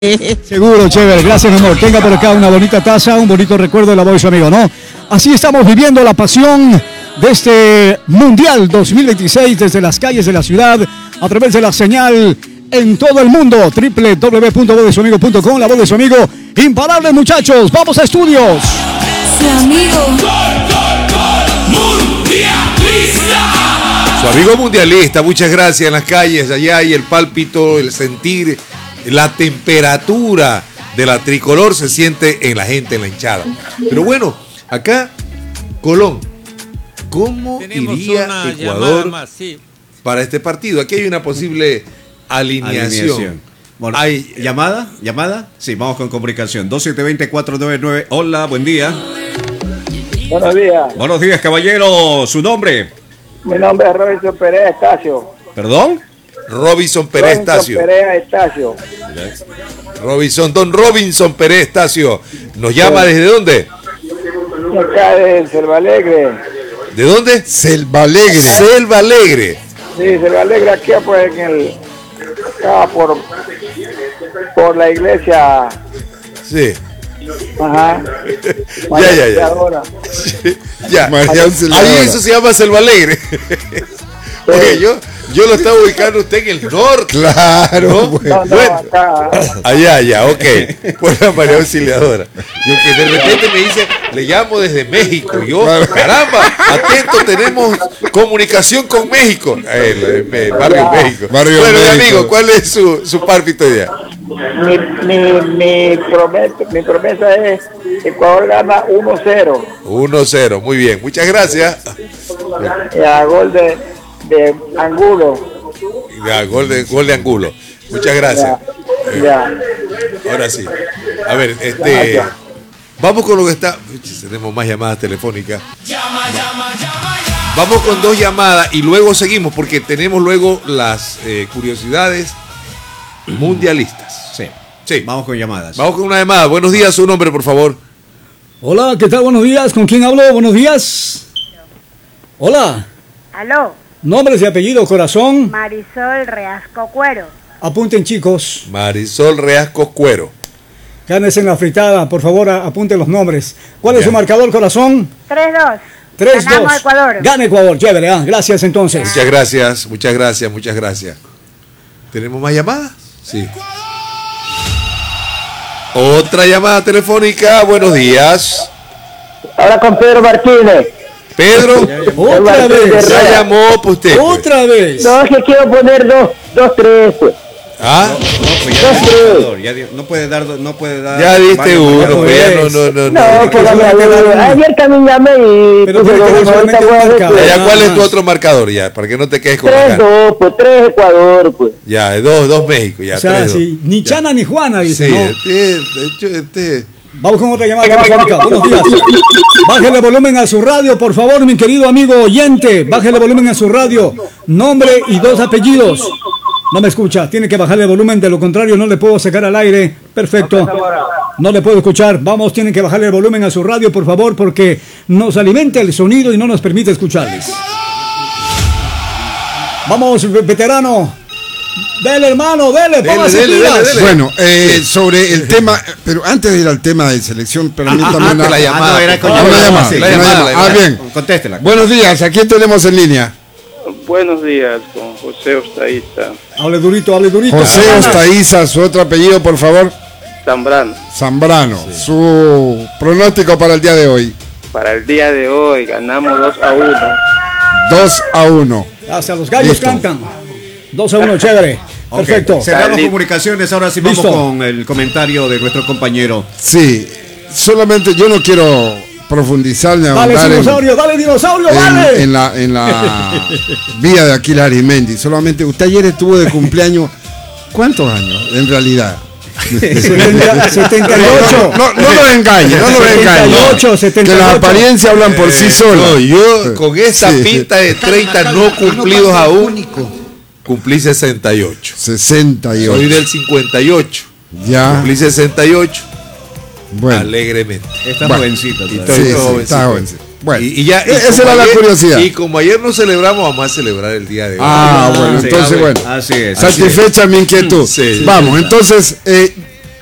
Seguro, chévere, gracias mi amor. Tenga por acá una bonita taza, un bonito recuerdo de la voz de su amigo, ¿no? Así estamos viviendo la pasión de este Mundial 2026 desde las calles de la ciudad, a través de la señal en todo el mundo, www.vozdesuamigo.com, la voz de su amigo, imparable muchachos, vamos a estudios. Su amigo. Su amigo mundialista, muchas gracias. En las calles allá hay el pálpito, el sentir, la temperatura de la tricolor se siente en la gente, en la hinchada. Pero bueno, acá, Colón, ¿cómo iría Ecuador para este partido? Aquí hay una posible alineación. Bueno, ¿Hay ¿Llamada? Sí, vamos con comunicación. 2720-499. Hola, buen día. Buenos días. Buenos días, caballero. ¿Su nombre? Mi nombre es Robinson Perea Estacio. ¿Perdón? Robinson Pérez Estacio. Perea Estacio. Don Robinson Pérez Estacio. ¿Nos llama desde dónde? Acá de Selva Alegre. ¿De dónde? Selva Alegre. Selva Alegre. Sí, Selva Alegre, aquí pues acá por la iglesia. Sí. Ajá. Ya. Ya. Ahí eso se llama Selva Alegre. Oye, yo lo estaba ubicando usted en el norte. Claro. ¿No? Bueno. No, acá. Allá, ok. Buena María Auxiliadora. Yo que de repente me dice, le llamo desde México. Yo, caramba, atento, tenemos comunicación con México. El barrio México. Barrio bueno, México. mi amigo, ¿cuál es su pálpito idea? Mi promesa es Ecuador gana 1-0. 1-0, muy bien. Muchas gracias. A gol de Angulo. Ya, gol de Angulo. Muchas gracias. Ya. Ahora sí. A ver, vamos con lo que está. Tenemos más llamadas telefónicas. Vamos con 2 llamadas y luego seguimos porque tenemos luego las curiosidades mundialistas. Sí. Vamos con llamadas. Vamos con una llamada. Buenos días, su nombre, por favor. Hola, ¿qué tal? Buenos días, ¿con quién hablo? Buenos días. Hola. Aló, Nombres y apellido, corazón. Marisol Reasco Cuero. Apunten, chicos. Marisol Reasco Cuero. Ganes en la fritada, por favor, apunten los nombres. ¿Cuál es su marcador, corazón? 3-2. 3-2. Ganamos Ecuador. Gana Ecuador, chévere. Gracias, entonces. Muchas gracias. ¿Tenemos más llamadas? Sí. Otra llamada telefónica. Buenos días. Ahora con Pedro Martínez. Pedro. Otra vez. Ya llamó pues usted. Otra vez. No, es que quiero poner 2-3, pues. ¿Ah? No puede dar. Ya diste uno, pues. No, que ayer también llamé y... Pero tiene que dar solamente un marcador. Ya, ¿cuál es tu otro marcador ya? Para que no te quedes con la gana. 3-2, pues 3 Ecuador, pues. Ya, 2 México, ya. O sea, 3-2. sí, ni Chana ni Juana, dice. Sí, ¿no? Vamos con otra llamada telefónica. Buenos días. Bájele volumen a su radio, por favor, mi querido amigo oyente. Bájele volumen a su radio. Nombre y 2 apellidos. No me escucha, tiene que bajarle el volumen, de lo contrario no le puedo sacar al aire. Perfecto. No le puedo escuchar. Vamos, tienen que bajarle el volumen a su radio, por favor, porque nos alimenta el sonido y no nos permite escucharles. Vamos, veterano. Dele, hermano, póngase pilas. Dele. Bueno, sobre el tema, pero antes de ir al tema de selección, permítame una llamada. La llamada. Bien. Contéstela. Buenos días, ¿a quién tenemos en línea? Buenos días, con José Ostaiza. Hable durito. José Ostaiza, su otro apellido, por favor. Zambrano. Sí. Su pronóstico para el día de hoy. Para el día de hoy ganamos 2-1. 2-1. Hasta los gallos Listo. cantan. 2-1, chévere. Okay. Perfecto. Cerramos comunicaciones, ahora sí vamos Listo. con el comentario de nuestro compañero. Sí, solamente yo no quiero profundizar ni Dale, ahondar dinosaurio, dale. en la vida de Aquiles Arizmendi. Solamente usted ayer estuvo de cumpleaños. ¿Cuántos años en realidad? 78. No lo engañe. 78. Que las apariencias hablan por sí solas. No, yo con esa pinta de 30 no cumplidos aún, cumplí 68. 68. Soy del 58. Ya. Cumplí 68. Bueno. Alegremente. Está Bueno. jovencito. Sí, Jovencito. está jovencito. Bueno, Y ya, esa era la curiosidad. Y como ayer no celebramos, vamos a celebrar el día de hoy. Bueno, sí, entonces, bueno. Así es. Satisfecha mi inquietud. Sí. Vamos, entonces,